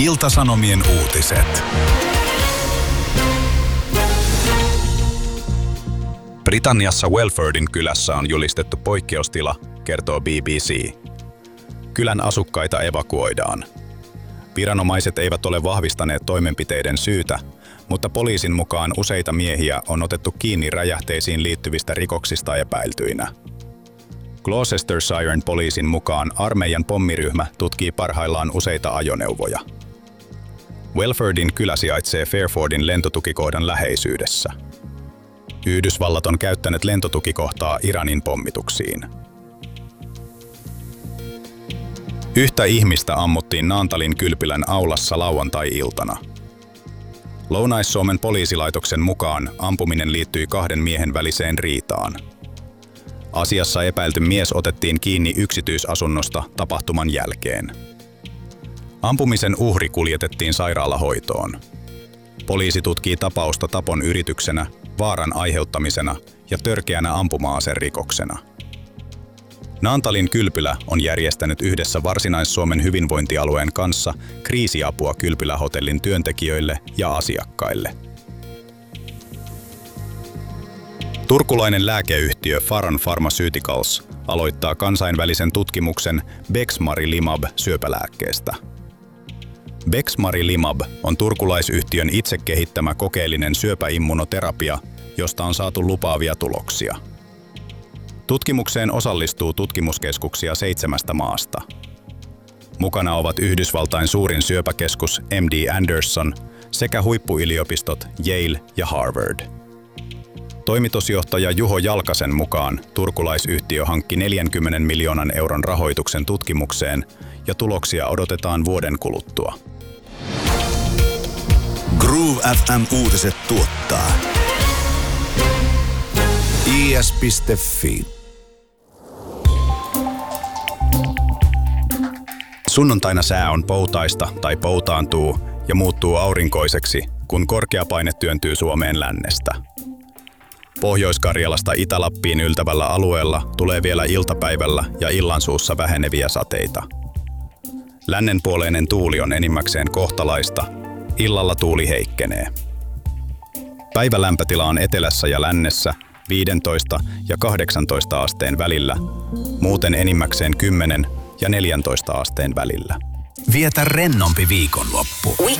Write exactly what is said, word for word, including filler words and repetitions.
Ilta-Sanomien uutiset. Britanniassa Welfordin kylässä on julistettu poikkeustila, kertoo B B C. Kylän asukkaita evakuoidaan. Viranomaiset eivät ole vahvistaneet toimenpiteiden syytä, mutta poliisin mukaan useita miehiä on otettu kiinni räjähteisiin liittyvistä rikoksista epäiltyinä. Gloucestershiren poliisin mukaan armeijan pommiryhmä tutkii parhaillaan useita ajoneuvoja. Welfordin kylä sijaitsee Fairfordin lentotukikohdan läheisyydessä. Yhdysvallat on käyttänyt lentotukikohtaa Iranin pommituksiin. Yhtä ihmistä ammuttiin Naantalin kylpylän aulassa lauantai-iltana. Lounais-Suomen poliisilaitoksen mukaan ampuminen liittyi kahden miehen väliseen riitaan. Asiassa epäilty mies otettiin kiinni yksityisasunnosta tapahtuman jälkeen. Ampumisen uhri kuljetettiin sairaalahoitoon. Poliisi tutkii tapausta tapon yrityksenä, vaaran aiheuttamisena ja törkeänä ampuma-aserikoksena. Naantalin kylpylä on järjestänyt yhdessä Varsinais-Suomen hyvinvointialueen kanssa kriisiapua kylpylähotellin työntekijöille ja asiakkaille. Turkulainen lääkeyhtiö Faron Pharmaceuticals aloittaa kansainvälisen tutkimuksen Bexmarilimab syöpälääkkeestä. Bexmarilimab on turkulaisyhtiön itse kehittämä kokeellinen syöpäimmunoterapia, josta on saatu lupaavia tuloksia. Tutkimukseen osallistuu tutkimuskeskuksia seitsemästä maasta. Mukana ovat Yhdysvaltain suurin syöpäkeskus M D Anderson sekä huippuyliopistot Yale ja Harvard. Toimitusjohtaja Juho Jalkasen mukaan turkulaisyhtiö hankki neljänkymmenen miljoonan euron rahoituksen tutkimukseen ja tuloksia odotetaan vuoden kuluttua. Groove F M-uutiset tuottaa I S piste F I. Sunnuntaina sää on poutaista tai poutaantuu ja muuttuu aurinkoiseksi, kun korkea paine työntyy Suomeen lännestä. Pohjois-Karjalasta Itä-Lappiin yltävällä alueella tulee vielä iltapäivällä ja illansuussa väheneviä sateita. Lännenpuoleinen tuuli on enimmäkseen kohtalaista, illalla tuuli heikkenee. Päivälämpötila on etelässä ja lännessä viisitoista ja kahdeksantoista asteen välillä, muuten enimmäkseen kymmenen ja neljäntoista asteen välillä. Vietä rennompi viikonloppu.